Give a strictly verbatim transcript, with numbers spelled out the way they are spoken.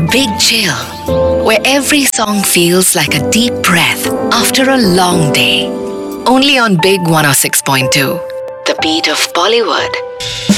Big Chill, where every song feels like a deep breath after a long day. Only on Big one oh six point two, the beat of Bollywood.